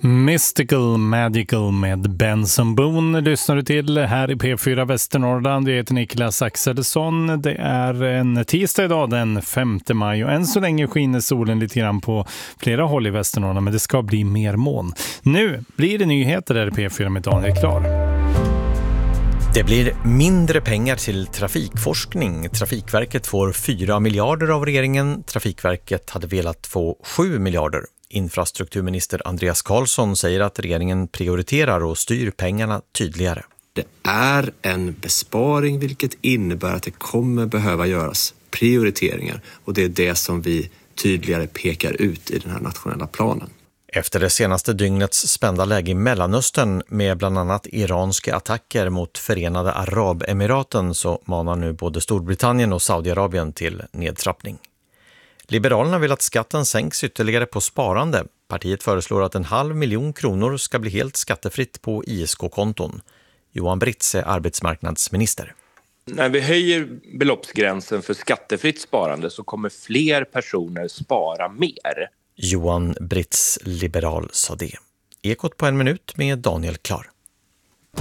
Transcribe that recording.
Mystical Magical med Benson Boone lyssnar du till här i P4 Västernorrland. Jag heter Niklas Axelsson. Det är en tisdag idag den 5 maj och än så länge skiner solen lite grann på flera håll i Västernorrland, men det ska bli mer moln. Nu blir det nyheter där i P4 med Daniel Klar. Det blir mindre pengar till trafikforskning. Trafikverket får 4 miljarder av regeringen. Trafikverket hade velat få 7 miljarder. Infrastrukturminister Andreas Karlsson säger att regeringen prioriterar och styr pengarna tydligare. Det är en besparing, vilket innebär att det kommer behöva göras prioriteringar. Och det är det som vi tydligare pekar ut i den här nationella planen. Efter det senaste dygnets spända läge i Mellanöstern med bland annat iranska attacker mot Förenade Arabemiraten så manar nu både Storbritannien och Saudiarabien till nedtrappning. Liberalerna vill att skatten sänks ytterligare på sparande. Partiet föreslår att 500 000 kronor ska bli helt skattefritt på ISK-konton. Johan Britz är arbetsmarknadsminister. När vi höjer beloppsgränsen för skattefritt sparande så kommer fler personer spara mer. Johan Britz, liberal, sa det. Ekot på 1 minut med Daniel Klar.